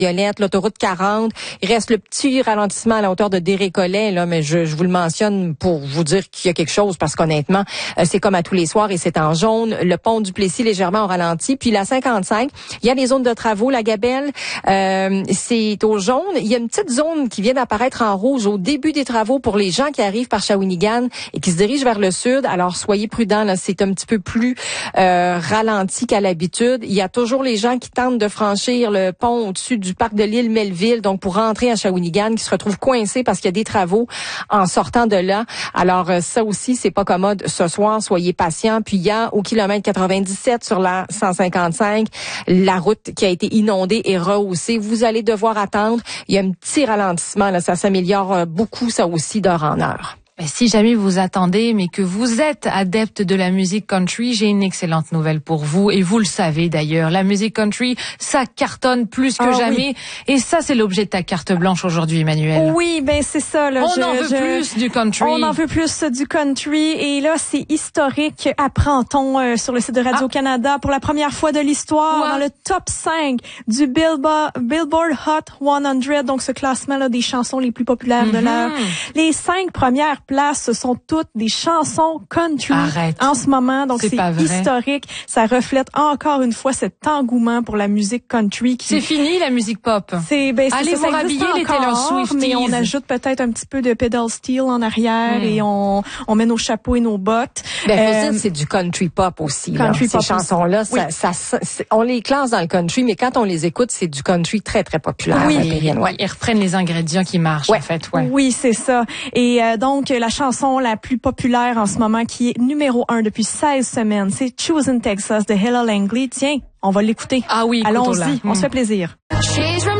Violette, l'autoroute 40. Il reste le petit ralentissement à la hauteur de Desrécollets, là, mais je vous le mentionne pour vous dire qu'il y a quelque chose, parce qu'honnêtement, c'est comme à tous les soirs et c'est en jaune. Le pont du Plessis légèrement au ralenti. Puis la 55, il y a des zones de travaux. La Gabelle, c'est au jaune. Il y a une petite zone qui vient d'apparaître en rouge au début des travaux pour les gens qui arrivent par Shawinigan et qui se dirigent vers le sud. Alors, soyez prudents, là, c'est un petit peu plus ralenti qu'à l'habitude. Il y a toujours les gens qui tentent de franchir le pont au-dessus du parc de l'île Melville, donc pour rentrer à Shawinigan, qui se retrouvent coincés parce qu'il y a des travaux en sortant de là. Alors, ça aussi, c'est pas commode ce soir. Soyez patients. Puis, il y a au kilomètre 97 sur la 155, la route qui a été inondée et rehaussée. Vous allez devoir attendre. Il y a un petit ralentissement, là. Ça s'améliore beaucoup, ça aussi, d'heure en heure. Si jamais vous attendez, mais que vous êtes adepte de la musique country, j'ai une excellente nouvelle pour vous. Et vous le savez d'ailleurs, la musique country, ça cartonne plus que jamais. Oui. Et ça, c'est l'objet de ta carte blanche aujourd'hui, Emmanuelle. Oui, ben c'est ça. Là, on en veut plus du country. On en veut plus du country. Et là, c'est historique. Apprend-on sur le site de Radio-Canada pour la première fois de l'histoire dans le top 5 du Billboard Hot 100. Donc, ce classement-là des chansons les plus populaires de l'heure. Les 5 premières places, ce sont toutes des chansons country en ce moment. Donc, c'est historique. Ça reflète encore une fois cet engouement pour la musique country. C'est fini, la musique pop. Allez vous rhabiller les Taylor Swift. Mais on ajoute peut-être un petit peu de pedal steel en arrière et on met nos chapeaux et nos bottes. Ben, c'est du country pop aussi. Country pop, ces chansons-là, oui. On les classe dans le country, mais quand on les écoute, c'est du country très, très populaire. Oui, ils reprennent les ingrédients qui marchent, en fait. Ouais. Oui, c'est ça. Et donc, la chanson la plus populaire en ce moment, qui est numéro 1 depuis 16 semaines, c'est Choosing Texas de Hilla Langley. Tiens, on va l'écouter. Ah oui, allons-y, on se fait plaisir.